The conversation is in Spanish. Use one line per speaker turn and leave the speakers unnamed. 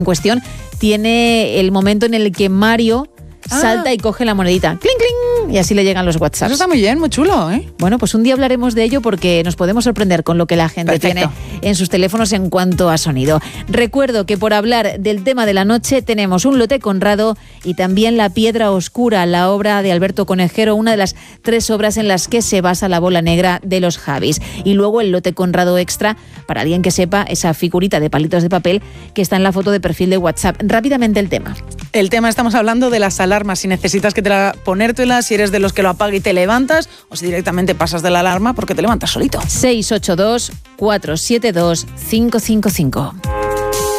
en cuestión tiene el momento en el que Mario salta y coge la monedita. ¡Cling, cling! Y así le llegan los WhatsApps.
Eso está muy bien, muy chulo, ¿eh?
Bueno, pues un día hablaremos de ello porque nos podemos sorprender con lo que la gente tiene en sus teléfonos en cuanto a sonido. Recuerdo que por hablar del tema de la noche tenemos un lote Conrado y también La Piedra Oscura, la obra de Alberto Conejero, una de las 3 obras en las que se basa La Bola Negra de los Javis. Y luego el lote Conrado extra, para alguien que sepa esa figurita de palitos de papel que está en la foto de perfil de WhatsApp. Rápidamente el tema.
El tema, estamos hablando de las alarmas, si necesitas que ponértelas, si eres de los que lo apaga y te levantas, o si directamente pasas de la alarma porque te levantas solito.
682 472 555.